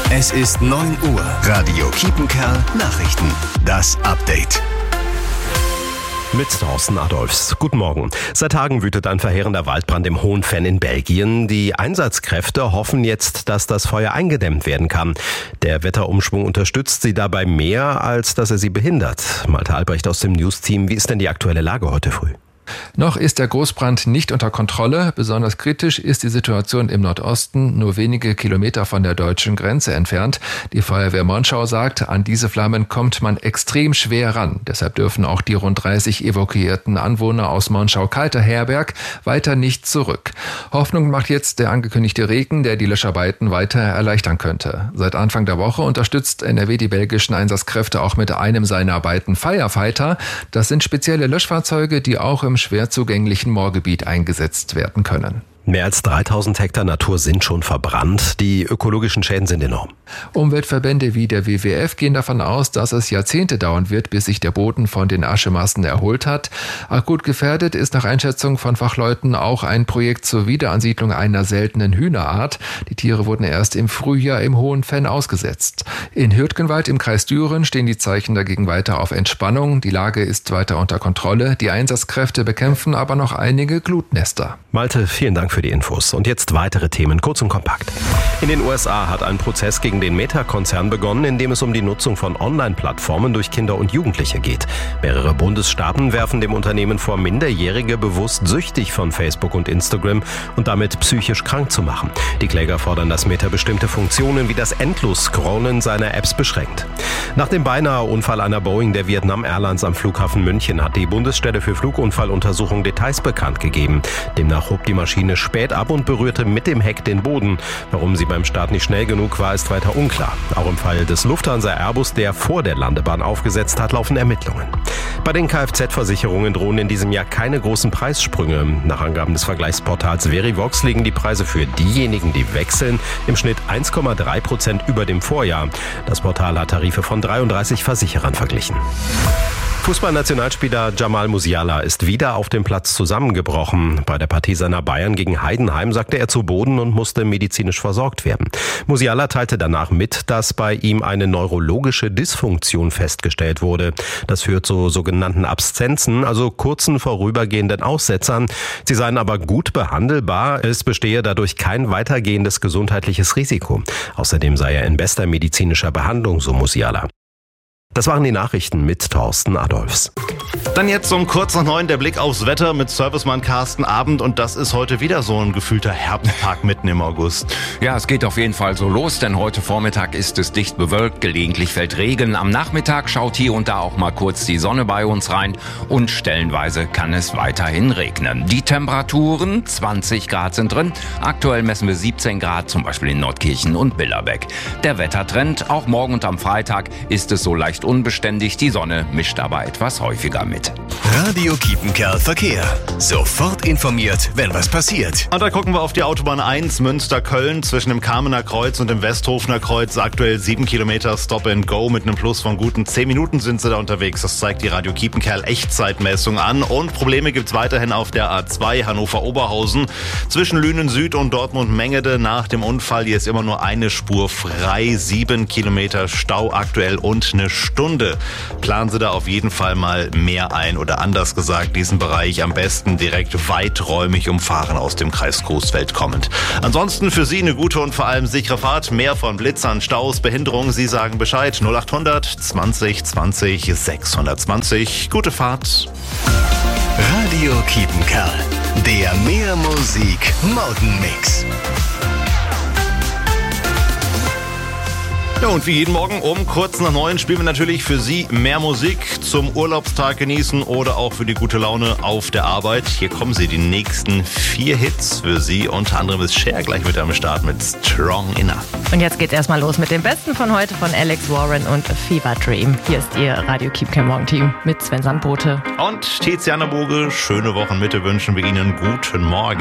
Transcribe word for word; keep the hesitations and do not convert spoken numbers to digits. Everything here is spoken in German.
Es ist neun Uhr. Radio Kiepenkerl Nachrichten. Das Update. Mit Thorsten Adolfs. Guten Morgen. Seit Tagen wütet ein verheerender Waldbrand im Hohenvenn in Belgien. Die Einsatzkräfte hoffen jetzt, dass das Feuer eingedämmt werden kann. Der Wetterumschwung unterstützt sie dabei mehr, als dass er sie behindert. Malte Albrecht aus dem News-Team. Wie ist denn die aktuelle Lage heute früh? Noch ist der Großbrand nicht unter Kontrolle. Besonders kritisch ist die Situation im Nordosten, nur wenige Kilometer von der deutschen Grenze entfernt. Die Feuerwehr Monschau sagt, an diese Flammen kommt man extrem schwer ran. Deshalb dürfen auch die rund dreißig evakuierten Anwohner aus Monschau-Kalter-Herberg weiter nicht zurück. Hoffnung macht jetzt der angekündigte Regen, der die Löscharbeiten weiter erleichtern könnte. Seit Anfang der Woche unterstützt N R W die belgischen Einsatzkräfte auch mit einem seiner beiden Firefighter. Das sind spezielle Löschfahrzeuge, die auch im schwer zugänglichen Moorgebiet eingesetzt werden können. Mehr als dreitausend Hektar Natur sind schon verbrannt. Die ökologischen Schäden sind enorm. Umweltverbände wie der W W F gehen davon aus, dass es Jahrzehnte dauern wird, bis sich der Boden von den Aschemassen erholt hat. Akut gefährdet ist nach Einschätzung von Fachleuten auch ein Projekt zur Wiederansiedlung einer seltenen Hühnerart. Die Tiere wurden erst im Frühjahr im Hohenvenn ausgesetzt. In Hürtgenwald im Kreis Düren stehen die Zeichen dagegen weiter auf Entspannung. Die Lage ist weiter unter Kontrolle. Die Einsatzkräfte bekämpfen aber noch einige Glutnester. Malte, vielen Dank für die Infos. Und jetzt weitere Themen, kurz und kompakt. In den U S A hat ein Prozess gegen den Meta-Konzern begonnen, in dem es um die Nutzung von Online-Plattformen durch Kinder und Jugendliche geht. Mehrere Bundesstaaten werfen dem Unternehmen vor, Minderjährige bewusst süchtig von Facebook und Instagram und damit psychisch krank zu machen. Die Kläger fordern, dass Meta bestimmte Funktionen wie das Endlos-Scrollen seiner Apps beschränkt. Nach dem beinahe Unfall einer Boeing der Vietnam Airlines am Flughafen München hat die Bundesstelle für Flugunfalluntersuchung Details bekannt gegeben. Demnach hob die Maschine spät ab und berührte mit dem Heck den Boden. Warum sie beim Start nicht schnell genug war, ist weiter unklar. Auch im Fall des Lufthansa Airbus, der vor der Landebahn aufgesetzt hat, laufen Ermittlungen. Bei den Kfz-Versicherungen drohen in diesem Jahr keine großen Preissprünge. Nach Angaben des Vergleichsportals Verivox liegen die Preise für diejenigen, die wechseln, im Schnitt eins Komma drei Prozent über dem Vorjahr. Das Portal hat Tarife von dreiunddreißig Versicherern verglichen. Fußballnationalspieler Jamal Musiala ist wieder auf dem Platz zusammengebrochen. Bei der Partie seiner Bayern gegen Heidenheim sagte er zu Boden und musste medizinisch versorgt werden. Musiala teilte danach mit, dass bei ihm eine neurologische Dysfunktion festgestellt wurde. Das führt zu sogenannten Abszenzen, also kurzen vorübergehenden Aussetzern. Sie seien aber gut behandelbar. Es bestehe dadurch kein weitergehendes gesundheitliches Risiko. Außerdem sei er in bester medizinischer Behandlung, so Musiala. Das waren die Nachrichten mit Thorsten Adolfs. Dann jetzt um kurz nach neun der Blick aufs Wetter mit Servicemann Carsten Abend. Und das ist heute wieder so ein gefühlter Herbsttag mitten im August. Ja, es geht auf jeden Fall so los, denn heute Vormittag ist es dicht bewölkt, gelegentlich fällt Regen. Am Nachmittag schaut hier und da auch mal kurz die Sonne bei uns rein und stellenweise kann es weiterhin regnen. Die Temperaturen, zwanzig Grad sind drin. Aktuell messen wir siebzehn Grad, zum Beispiel in Nordkirchen und Billerbeck. Der Wettertrend, auch morgen und am Freitag ist es so leicht unbeständig. Die Sonne mischt aber etwas häufiger mit. Radio Kiepenkerl Verkehr. Sofort informiert, wenn was passiert. Und da gucken wir auf die Autobahn eins Münster-Köln zwischen dem Kamener Kreuz und dem Westhofener Kreuz. Aktuell sieben Kilometer Stop and Go mit einem Plus von guten zehn Minuten sind sie da unterwegs. Das zeigt die Radio Kiepenkerl Echtzeitmessung an. Und Probleme gibt's weiterhin auf der A zwei Hannover-Oberhausen zwischen Lünen Süd und Dortmund-Mengede. Nach dem Unfall hier ist immer nur eine Spur frei. Sieben Kilometer Stau aktuell und eine Stunde. Planen Sie da auf jeden Fall mal mehr ein oder anders gesagt, diesen Bereich am besten direkt weiträumig umfahren aus dem Kreis Coesfeld kommend. Ansonsten für Sie eine gute und vor allem sichere Fahrt. Mehr von Blitzern, Staus, Behinderungen. Sie sagen Bescheid. null achthundert zwanzig zwanzig sechshundertzwanzig. Gute Fahrt. Radio Kiepenkerl. Der Mehr Musik Morgenmix. Ja, und wie jeden Morgen um kurz nach neun spielen wir natürlich für Sie mehr Musik zum Urlaubstag genießen oder auch für die gute Laune auf der Arbeit. Hier kommen sie, die nächsten vier Hits für Sie. Unter anderem ist Cher gleich mit am Start mit Strong Enough. Und jetzt geht's erstmal los mit dem Besten von heute von Alex Warren und Fever Dream. Hier ist Ihr Radio Kiepenkerl Morgenteam mit Sven Sandbote. Und Tiziana Boge, schöne Wochenmitte wünschen wir Ihnen. Guten Morgen.